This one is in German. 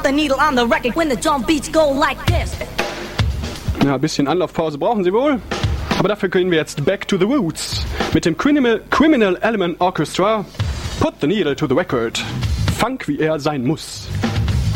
put the needle on the record when the drum beats go like this. Ja, ein bisschen Anlaufpause brauchen Sie wohl. Aber dafür gehen wir jetzt back to the roots. Mit dem Criminal Element Orchestra. Put the needle to the record. Funk, wie er sein muss.